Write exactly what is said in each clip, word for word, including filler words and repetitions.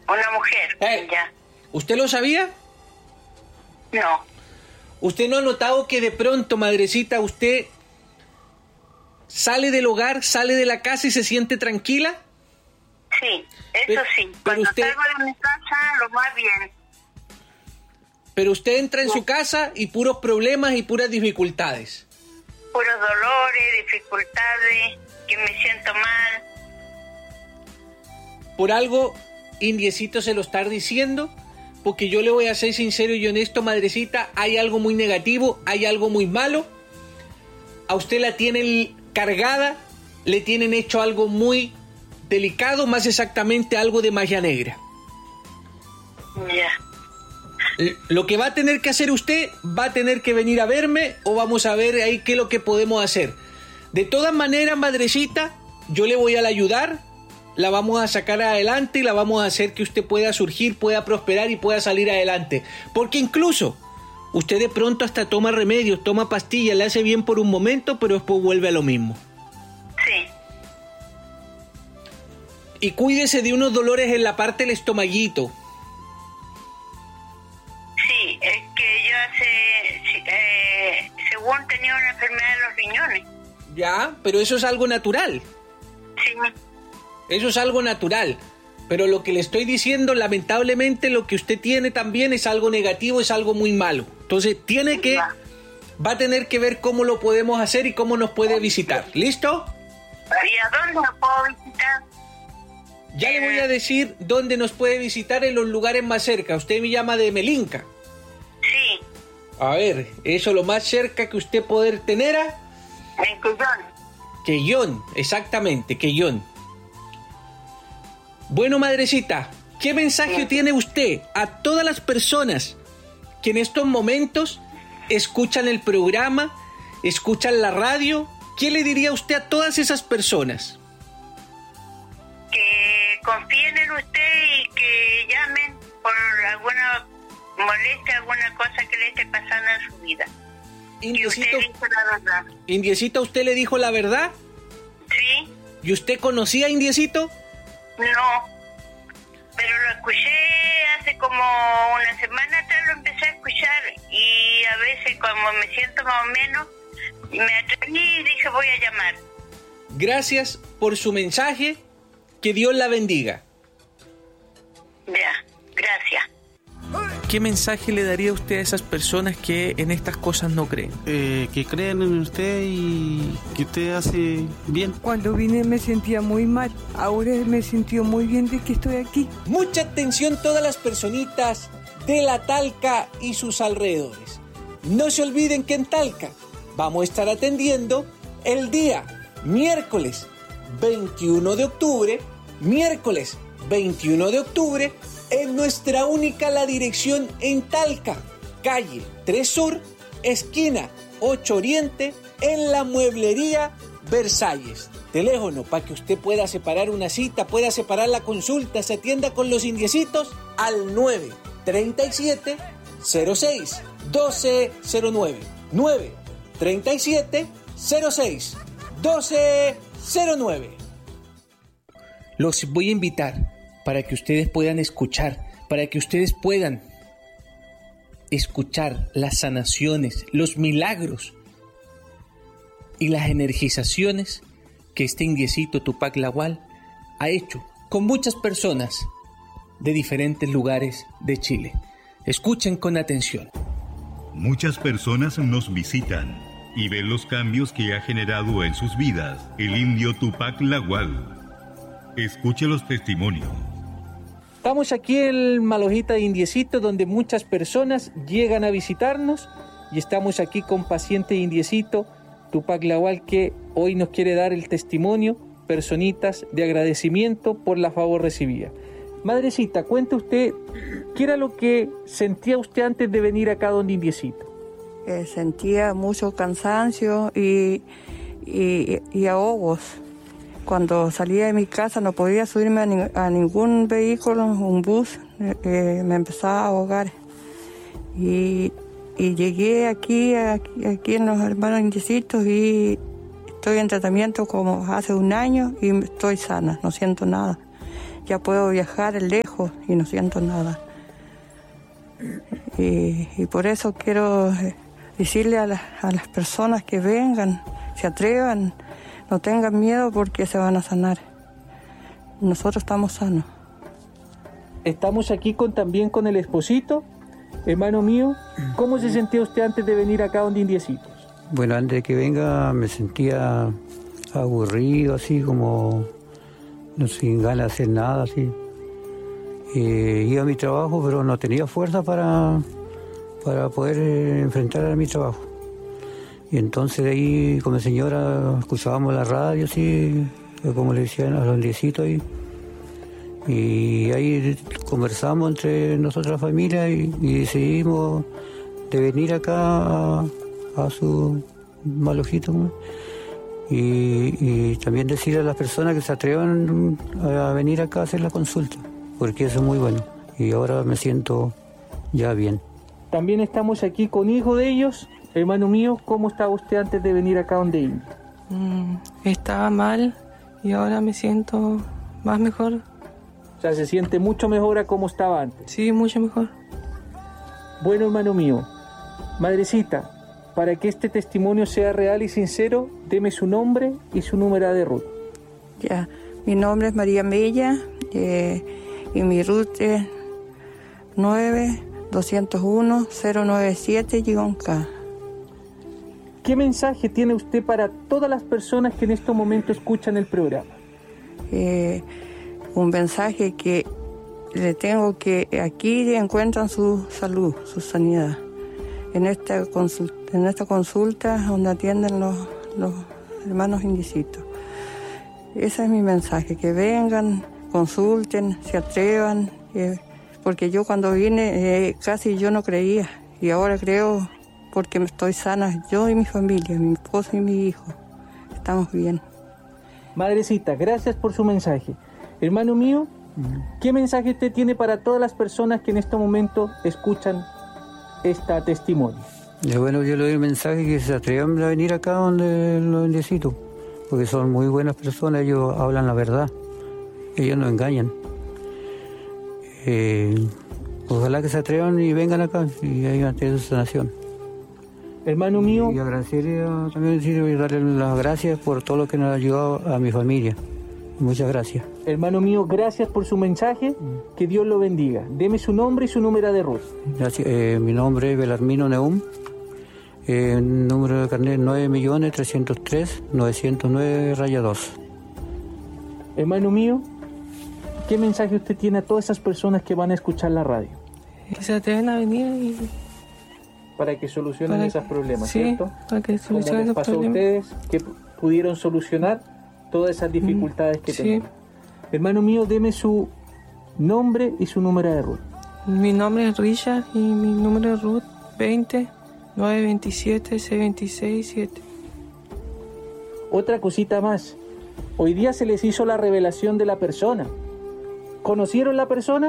una mujer. Eh, Ya. ¿Usted lo sabía? No. ¿Usted no ha notado que de pronto, madrecita, usted sale del hogar, sale de la casa y se siente tranquila? Sí, eso Pero- sí. pero Cuando usted- salgo de mi casa, lo más bien. Pero usted entra en su casa y puros problemas y puras dificultades. Puros dolores, dificultades, que me siento mal. Por algo, Indiecito se lo está diciendo, porque yo le voy a ser sincero y honesto, madrecita, hay algo muy negativo, hay algo muy malo. A usted la tienen cargada, le tienen hecho algo muy delicado, más exactamente algo de magia negra. Ya. L- Lo que va a tener que hacer usted, va a tener que venir a verme o vamos a ver ahí qué es lo que podemos hacer. De todas maneras, madrecita, yo le voy a ayudar, la vamos a sacar adelante y la vamos a hacer que usted pueda surgir, pueda prosperar y pueda salir adelante. Porque incluso usted de pronto hasta toma remedios, toma pastillas, le hace bien por un momento, pero después vuelve a lo mismo. Sí. Y cuídese de unos dolores en la parte del estomaguito. Sí, es que yo hace, sí, eh, según tenía una enfermedad de los riñones. Ya, pero eso es algo natural. Sí, Eso es algo natural. Pero lo que le estoy diciendo, lamentablemente, lo que usted tiene también es algo negativo, es algo muy malo. Entonces, tiene que, va a tener que ver cómo lo podemos hacer y cómo nos puede visitar. ¿Listo? ¿y a dónde lo puedo visitar? Ya le voy a decir dónde nos puede visitar en los lugares más cerca. Usted me llama de Melinca. Sí, A ver, eso lo más cerca que usted poder tener a en Cuyón. Quellón, exactamente, Quellón. Bueno, madrecita, ¿qué mensaje tiene usted a todas las personas que en estos momentos escuchan el programa, escuchan la radio? ¿Qué le diría usted a todas esas personas? Que confíen en usted y que llamen por alguna molestia, alguna cosa que le esté pasando en su vida. Y Indiecito, usted dice la verdad. Indiecito, ¿usted le dijo la verdad? ¿Sí? ¿Y usted conocía a Indiecito? No. Pero lo escuché hace como una semana atrás, lo empecé a escuchar y a veces como me siento más o menos, me atreví y dije voy a llamar. Gracias por su mensaje. Que Dios la bendiga. Ya, gracias. ¿Qué mensaje le daría usted a esas personas que en estas cosas no creen? Eh, que crean en usted y que usted hace bien. Cuando vine me sentía muy mal, ahora me sintió muy bien de que estoy aquí. Mucha atención todas las personitas de la Talca y sus alrededores. No se olviden que en Talca vamos a estar atendiendo el día miércoles veintiuno de octubre, miércoles veintiuno de octubre, en nuestra única la dirección en Talca, calle tres Sur, esquina ocho Oriente, en la mueblería Versalles. Teléfono para que usted pueda separar una cita, pueda separar la consulta, se atienda con los indiecitos al nueve treinta y siete cero seis doce cero nueve, nueve treinta y siete cero seis doce cero nueve. Los voy a invitar para que ustedes puedan escuchar, para que ustedes puedan escuchar las sanaciones, los milagros y las energizaciones que este indiecito Tupac Lawal ha hecho con muchas personas de diferentes lugares de Chile. Escuchen con atención. Muchas personas nos visitan y ven los cambios que ha generado en sus vidas el indio Tupac Lawal. Escuche los testimonios. Estamos aquí en Malojita de Indiecito, donde muchas personas llegan a visitarnos y estamos aquí con paciente Indiecito Tupac Lawal, que hoy nos quiere dar el testimonio, personitas de agradecimiento por la favor recibida. Madrecita, cuente usted, ¿qué era lo que sentía usted antes de venir acá donde Indiecito? Eh, sentía mucho cansancio y, y, y ahogos. Cuando salía de mi casa no podía subirme a, ni, a ningún vehículo, un bus, eh, me empezaba a ahogar. Y, y llegué aquí, aquí, aquí en los hermanos Indiecitos y estoy en tratamiento como hace un año y estoy sana, no siento nada. ya puedo viajar lejos y no siento nada. Y, y por eso quiero decirle a, la, a las personas que vengan, se atrevan, no tengan miedo porque se van a sanar. Nosotros estamos sanos. Estamos aquí con, también con el esposito. Hermano mío, ¿cómo se sentía usted antes de venir acá donde Indiecitos? Bueno, antes de que venga me sentía aburrido, así como no sin ganas de hacer nada, así. Eh, iba a mi trabajo, pero no tenía fuerza para, para poder eh, enfrentar a mi trabajo. Y entonces de ahí con mi señora escuchábamos la radio, así, como le decían a los Indiecitos ahí. Y ahí conversamos entre nosotras familia y, y decidimos de venir acá a, a su malojito, ¿no? y, y también decirle a las personas que se atrevan a venir acá a hacer la consulta, porque eso es muy bueno y ahora me siento ya bien. También estamos aquí con hijo de ellos. Hermano mío, ¿cómo estaba usted antes de venir acá donde Indy? Mm, estaba mal y ahora me siento más mejor. O sea, se siente mucho mejor a cómo estaba antes. Sí, mucho mejor. Bueno, hermano mío, madrecita, para que este testimonio sea real y sincero, deme su nombre y su número de ruta. Ya, mi nombre es María Mella eh, y mi ruta es nueve dos cero uno cero nueve siete K. ¿Qué mensaje tiene usted para todas las personas que en este momento escuchan el programa? Eh, un mensaje que le tengo que aquí encuentran su salud, su sanidad. En esta consulta, en esta consulta donde atienden los, los hermanos Indiecitos. Ese es mi mensaje, que vengan, consulten, se atrevan, eh, porque yo cuando vine eh, casi yo no creía y ahora creo porque estoy sana, yo y mi familia, mi esposo y mi hijo, estamos bien. Madrecita, gracias por su mensaje. Hermano mío, ¿qué mensaje usted tiene para todas las personas que en este momento escuchan este testimonio? Y bueno, yo le doy el mensaje que se atrevan a venir acá donde los Indiecitos, porque son muy buenas personas, ellos hablan la verdad, ellos no engañan. Eh, ojalá que se atrevan y vengan acá y hagan su sanación. Hermano mío. Y agradecerle a, también decirle, darle las gracias por todo lo que nos ha ayudado a mi familia. Muchas gracias. Hermano mío, gracias por su mensaje. Que Dios lo bendiga. Deme su nombre y su número de ruta. Gracias. Eh, mi nombre es Belarmino Neum. Eh, número de carnet nueve millones trescientos tres mil novecientos nueve raya dos. Hermano mío, ¿qué mensaje usted tiene a todas esas personas que van a escuchar la radio? Que se atreven a venir y... Para que solucionen para esos que, problemas, sí, ¿cierto? Para que solucionen los problemas. Como les pasó a ustedes, que pudieron solucionar todas esas dificultades que sí. tenían. Hermano mío, deme su nombre y su número de ruta. Mi nombre es Richard y mi número de ruta veinte nueve veintisiete seis veintiséis siete. Otra cosita más. Hoy día se les hizo la revelación de la persona. ¿Conocieron la persona?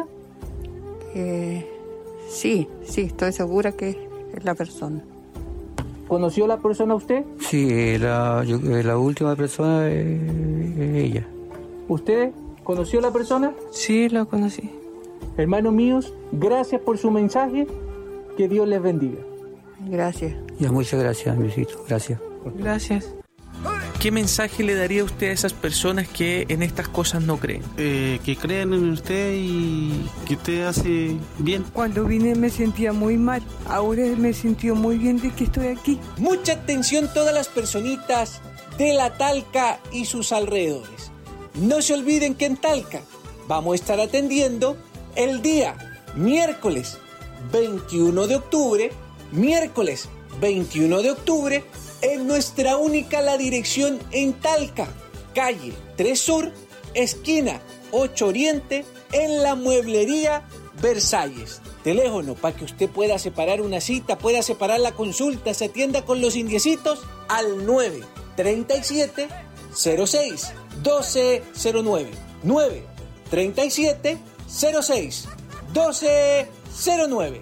Eh, sí, sí, estoy segura que es la persona. ¿Conoció la persona usted? Sí, la, yo, la última persona es ella. ¿Usted conoció la persona? Sí, la conocí. Hermanos míos, gracias por su mensaje. Que Dios les bendiga. Gracias. Ya, muchas gracias, misito. Gracias. Gracias. ¿Qué mensaje le daría usted a esas personas que en estas cosas no creen? Eh, que crean en usted y que usted hace bien. Cuando vine me sentía muy mal, ahora me siento muy bien de que estoy aquí. Mucha atención todas las personitas de la Talca y sus alrededores. No se olviden que en Talca vamos a estar atendiendo el día miércoles veintiuno de octubre, miércoles veintiuno de octubre, en nuestra única la dirección en Talca, calle tres Sur, esquina ocho Oriente, en la mueblería Versalles. Teléfono para que usted pueda separar una cita, pueda separar la consulta, se atienda con los Indiecitos al nueve treinta y siete cero seis doce cero nueve, nueve treinta y siete cero seis doce cero nueve.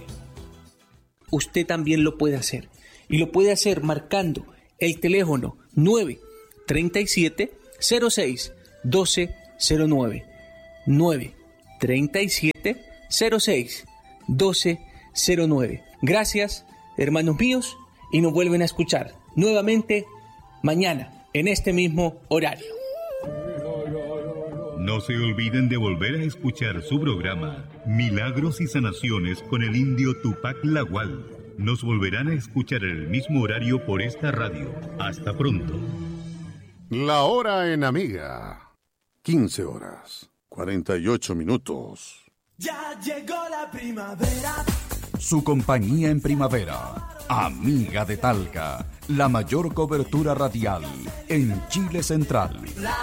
Usted también lo puede hacer. Y lo puede hacer marcando el teléfono nueve treinta y siete cero seis doce cero nueve, nueve treinta y siete cero seis doce cero nueve. Gracias, hermanos míos, y nos vuelven a escuchar nuevamente mañana en este mismo horario. No se olviden de volver a escuchar su programa Milagros y Sanaciones con el indio Tupac Lagual. Nos volverán a escuchar en el mismo horario por esta radio. Hasta pronto. La hora en Amiga. quince horas, cuarenta y ocho minutos. Ya llegó la primavera. Su compañía en primavera. Amiga de Talca. La mayor cobertura radial en Chile Central. La